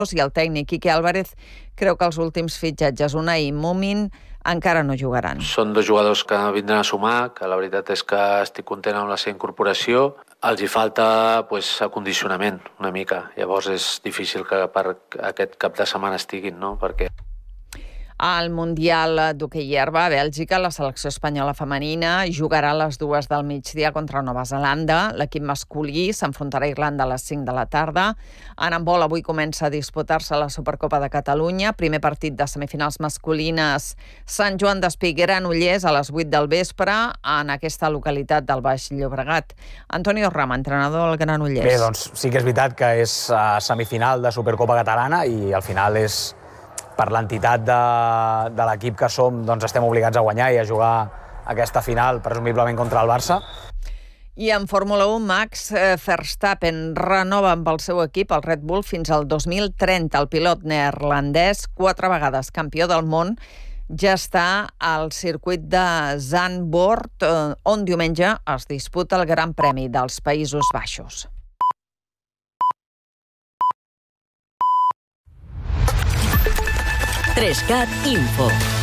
i el tècnic Quique Álvarez creu que els últims fitxatges, Unai i Mumin, encara no jugaran. Són dos jugadors que vindran a sumar, que la veritat és que estic content amb la seva incorporació. Els hi falta acondicionament una mica. Llavors és difícil que per aquest cap de setmana estiguin, no? Perquè al Mundial d'hoquei herba a Bèlgica, la selecció espanyola femenina jugarà a les 2 del migdia contra Nova Zelanda. L'equip masculí s'enfrontarà a Irlanda a les 5 de la tarda. En handbol avui comença a disputar-se la Supercopa de Catalunya. Primer partit de semifinals masculines, Sant Joan d'Espí, Granollers, a les 8 del vespre, en aquesta localitat del Baix Llobregat. Antonio Rama, entrenador del Granollers. Bé, doncs sí que és veritat que és semifinal de Supercopa Catalana i al final és per l'entitat de l'equip que som, doncs estem obligats a guanyar i a jugar aquesta final, presumiblement contra el Barça. I en Fórmula 1, Max Verstappen renova amb el seu equip, el Red Bull, fins al 2030. El pilot neerlandès, 4 vegades campió del món, ja està al circuit de Zandvoort, on diumenge es disputa el Gran Premi dels Països Baixos. Trescat Info.